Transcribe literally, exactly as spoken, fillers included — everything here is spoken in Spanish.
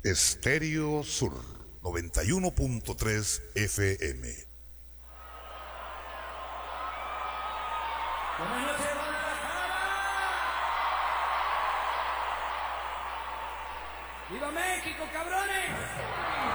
Estéreo Sur noventa y uno punto tres F M. Buenas noches, Guadalajara. ¡Viva México, cabrones!